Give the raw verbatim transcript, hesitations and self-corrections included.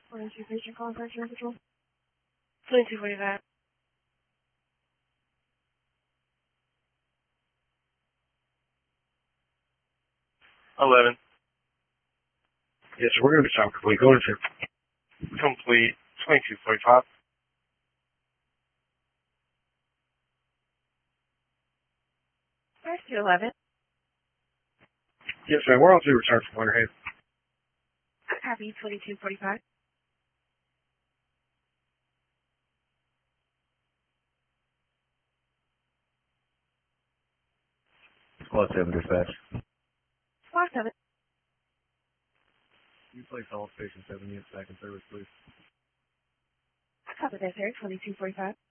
twenty-two patient call infection control. twenty-two forty-five. eleven. Yes, sir. We're going to be time complete. Go ahead, sir. Complete. twenty-two forty-five. Five two eleven. Yes, ma'am. We're on to return from Winterhead. Copy twenty-two forty-five. Squad seven dispatch. Squad seven. You place all station seven units back in service, please. Copy that, sir. twenty-two forty-five.